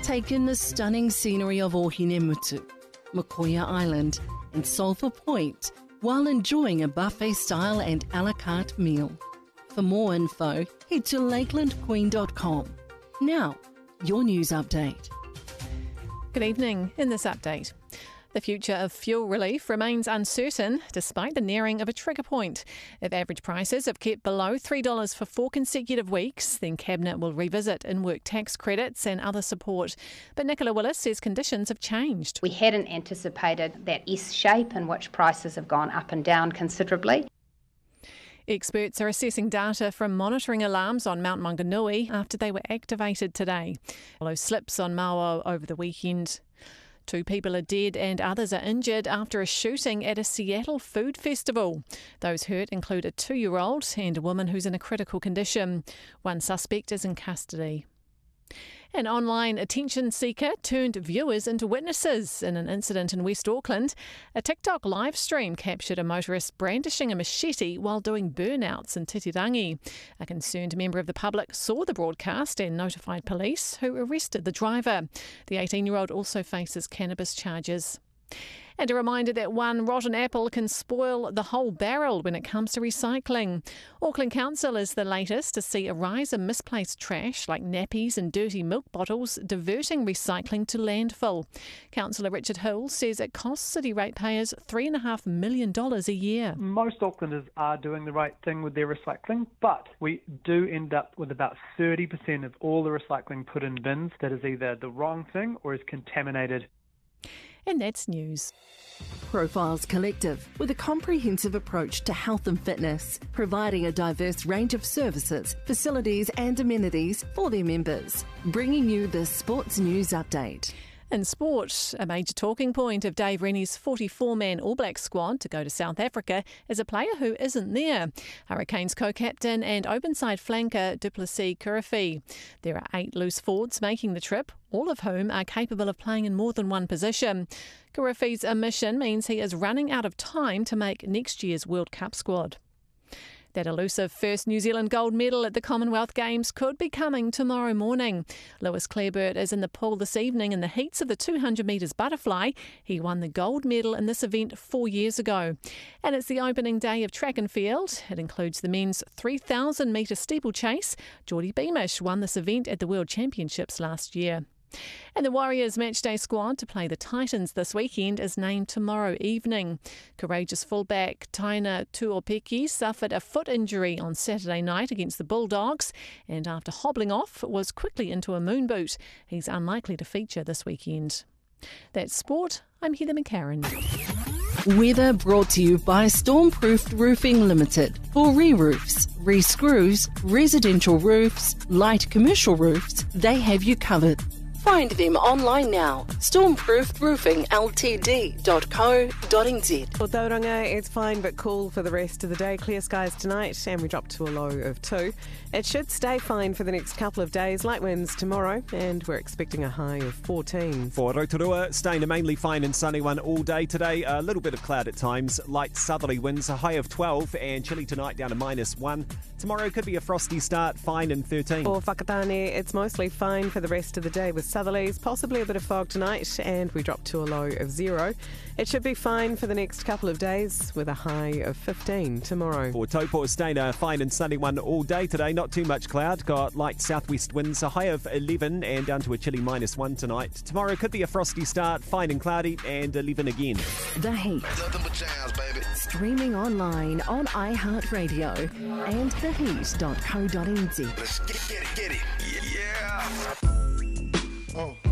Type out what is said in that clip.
Take in the stunning scenery of Ohinemutu, Makoia Island and Sulphur Point while enjoying a buffet-style and a la carte meal. For more info, head to lakelandqueen.com. Now, your news update. Good evening. In this update, the future of fuel relief remains uncertain despite the nearing of a trigger point. If average prices have kept below $3 for 4 consecutive weeks, then Cabinet will revisit in-work tax credits and other support. But Nicola Willis says conditions have changed. We hadn't anticipated that S shape in which prices have gone up and down considerably. Experts are assessing data from monitoring alarms on Mount Maunganui after they were activated today. Follow slips on Mauo over the weekend. 2 people are dead and others are injured after a shooting at a Seattle food festival. Those hurt include a 2-year-old and a woman who's in a critical condition. 1 suspect is in custody. An online attention seeker turned viewers into witnesses in an incident in West Auckland. A TikTok live stream captured a motorist brandishing a machete while doing burnouts in Titirangi. A concerned member of the public saw the broadcast and notified police, who arrested the driver. The 18-year-old also faces cannabis charges. And a reminder that 1 rotten apple can spoil the whole barrel when it comes to recycling. Auckland Council is the latest to see a rise in misplaced trash like nappies and dirty milk bottles diverting recycling to landfill. Councillor Richard Hill says it costs city ratepayers $3.5 million a year. Most Aucklanders are doing the right thing with their recycling, but we do end up with about 30% of all the recycling put in bins that is either the wrong thing or is contaminated. And that's news. Profiles Collective, with a comprehensive approach to health and fitness, providing a diverse range of services, facilities and amenities for their members. Bringing you the Sports News Update. In sport, a major talking point of Dave Rennie's 44-man All Blacks squad to go to South Africa is a player who isn't there. Hurricanes co-captain and open-side flanker Du Plessis-Kurifi. There are 8 loose forwards making the trip, all of whom are capable of playing in more than one position. Kurifi's omission means he is running out of time to make next year's World Cup squad. That elusive first New Zealand gold medal at the Commonwealth Games could be coming tomorrow morning. Lewis Clareburt is in the pool this evening in the heats of the 200 metres butterfly. He won the gold medal in this event 4 years ago. And it's the opening day of track and field. It includes the men's 3,000 metre steeplechase. Geordie Beamish won this event at the World Championships last year. And the Warriors matchday squad to play the Titans this weekend is named tomorrow evening. Courageous fullback Taina Tuopeki suffered a foot injury on Saturday night against the Bulldogs and after hobbling off was quickly into a moon boot. He's unlikely to feature this weekend. That's sport. I'm Heather McCarran. Weather brought to you by Stormproofed Roofing Limited. For re-roofs, re-screws, residential roofs, light commercial roofs, they have you covered. Find them online now. Stormproofedroofingltd.co.nz. For Tauranga, it's fine but cool for the rest of the day. Clear skies tonight and we drop to a low of 2. It should stay fine for the next couple of days. Light winds tomorrow and we're expecting a high of 14. For Rotorua, staying a mainly fine and sunny one all day today. A little bit of cloud at times. Light southerly winds, a high of 12 and chilly tonight down to -1. Tomorrow could be a frosty start, fine and 13. For Whakatane, it's mostly fine for the rest of the day with southerlies, possibly a bit of fog tonight, and we drop to a low of 0. It should be fine for the next couple of days with a high of 15 tomorrow. For Taupo, staying a fine and sunny one all day today. Not too much cloud. Got light southwest winds, a high of 11 and down to a chilly -1 tonight. Tomorrow could be a frosty start, fine and cloudy and 11 again. The Heat. Streaming online on iHeartRadio and theheat.co.nz. Let's get it. Yeah. Oh.